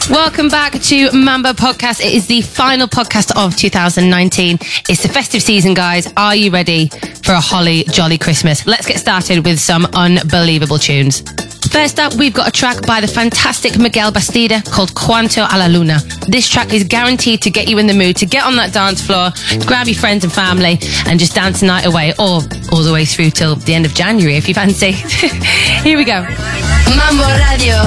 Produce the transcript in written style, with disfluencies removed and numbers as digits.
Welcome back to Mambo Podcast. It is the final podcast of 2019. It's the festive season, guys. Are you ready for a holly jolly Christmas? Let's get started with some unbelievable tunes. First up, we've got a track by the fantastic Miguel Bastida called Cuanto a la Luna. This track is guaranteed to get you in the mood to get on that dance floor, grab your friends and family and just dance the night away, or all the way through till the end of January if you fancy. Here we go. Mambo Radio.